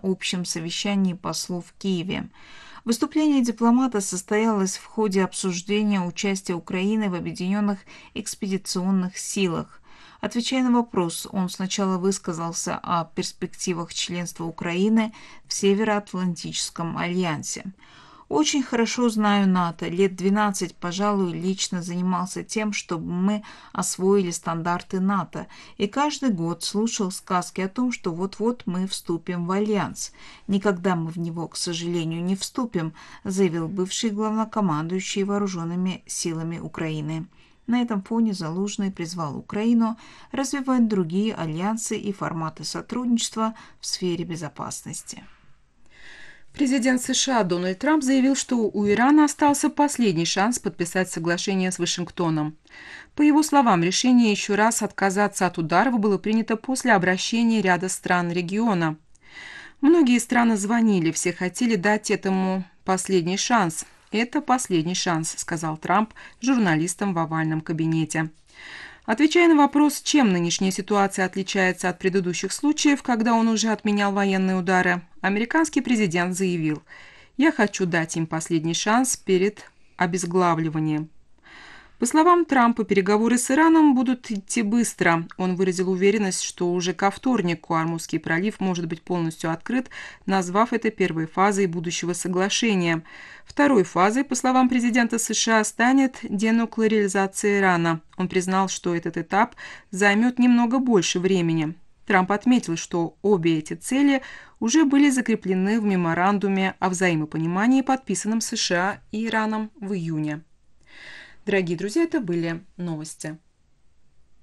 общем совещании послов в Киеве. Выступление дипломата состоялось в ходе обсуждения участия Украины в объединенных экспедиционных силах. Отвечая на вопрос, он сначала высказался о перспективах членства Украины в Североатлантическом альянсе. «Очень хорошо знаю НАТО. Лет 12, пожалуй, лично занимался тем, чтобы мы освоили стандарты НАТО. И каждый год слушал сказки о том, что вот-вот мы вступим в альянс. Никогда мы в него, к сожалению, не вступим», заявил бывший главнокомандующий вооруженными силами Украины. На этом фоне Залужный призвал Украину развивать другие альянсы и форматы сотрудничества в сфере безопасности. Президент США Дональд Трамп заявил, что у Ирана остался последний шанс подписать соглашение с Вашингтоном. По его словам, решение еще раз отказаться от ударов было принято после обращения ряда стран региона. Многие страны звонили, все хотели дать этому последний шанс. «Это последний шанс», — сказал Трамп журналистам в овальном кабинете. Отвечая на вопрос, чем нынешняя ситуация отличается от предыдущих случаев, когда он уже отменял военные удары, американский президент заявил: «Я хочу дать им последний шанс перед обезглавливанием». По словам Трампа, переговоры с Ираном будут идти быстро. Он выразил уверенность, что уже ко вторнику Ормузский пролив может быть полностью открыт, назвав это первой фазой будущего соглашения. Второй фазой, по словам президента США, станет денуклеаризация Ирана. Он признал, что этот этап займет немного больше времени. Трамп отметил, что обе эти цели уже были закреплены в меморандуме о взаимопонимании, подписанном США и Ираном в июне. Дорогие друзья, это были новости.